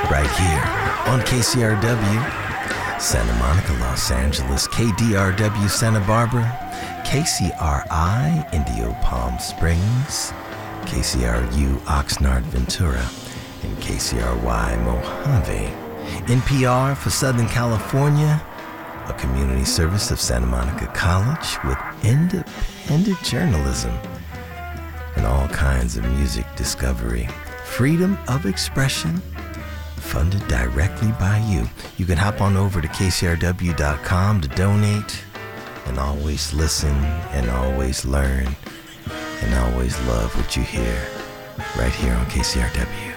right here on KCRW, Santa Monica, Los Angeles, KDRW, Santa Barbara, KCRI, Indio Palm Springs, KCRU, Oxnard, Ventura, and KCRY, Mojave. NPR for Southern California, a community service of Santa Monica College with independent journalism and all kinds of music discovery. Freedom of expression, funded directly by you. You can hop on over to kcrw.com to donate and always listen and always learn and always love what you hear right here on KCRW.